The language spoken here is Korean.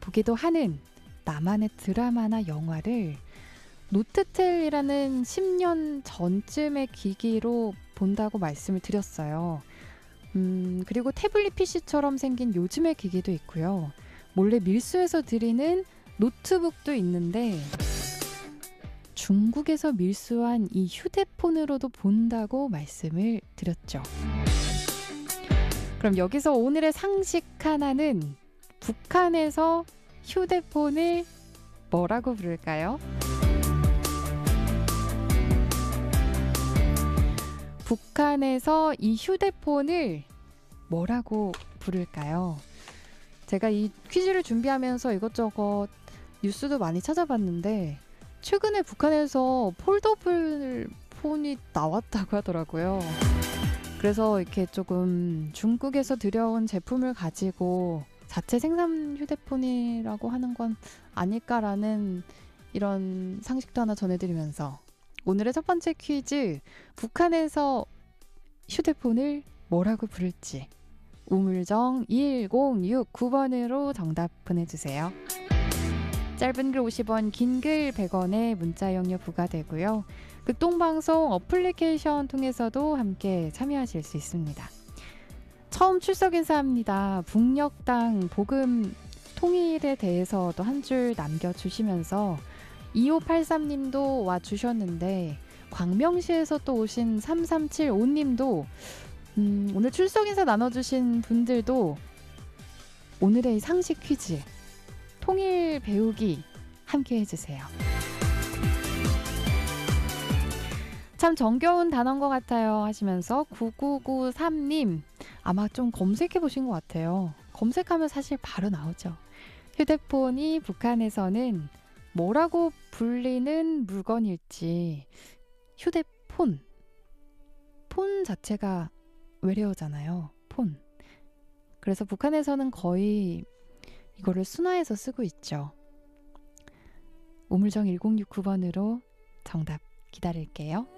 보기도 하는 나만의 드라마나 영화를 노트텔이라는 10년 전쯤의 기기로 본다고 말씀을 드렸어요. 그리고 태블릿 PC처럼 생긴 요즘의 기기도 있고요. 몰래 밀수해서 드리는 노트북도 있는데 중국에서 밀수한 이 휴대폰으로도 본다고 말씀을 드렸죠. 그럼 여기서 오늘의 상식 하나는 북한에서 휴대폰을 뭐라고 부를까요? 북한에서 이 휴대폰을 뭐라고 부를까요? 제가 이 퀴즈를 준비하면서 이것저것 뉴스도 많이 찾아봤는데 최근에 북한에서 폴더블 폰이 나왔다고 하더라고요. 그래서 이렇게 조금 중국에서 들여온 제품을 가지고 자체 생산 휴대폰이라고 하는 건 아닐까라는 이런 상식도 하나 전해드리면서 오늘의 첫 번째 퀴즈, 북한에서 휴대폰을 뭐라고 부를지 우물정 1069번으로 정답 보내주세요. 짧은 글 50원, 긴 글 100원의 문자 이용료 부과되고요. 극동방송 어플리케이션 통해서도 함께 참여하실 수 있습니다. 처음 출석 인사합니다. 북녘당 복음 통일에 대해서도 한 줄 남겨주시면서 2583님도 와주셨는데 광명시에서 또 오신 3375님도 오늘 출석 인사 나눠주신 분들도 오늘의 이 상식 퀴즈 통일 배우기 함께 해주세요. 참 정겨운 단어인 것 같아요 하시면서 9993님 아마 좀 검색해 보신 것 같아요. 검색하면 사실 바로 나오죠. 휴대폰이 북한에서는 뭐라고 불리는 물건일지. 휴대폰. 폰 자체가 외래어잖아요. 폰. 그래서 북한에서는 거의 이거를 순화해서 쓰고 있죠. 우물정 1069번으로 정답 기다릴게요.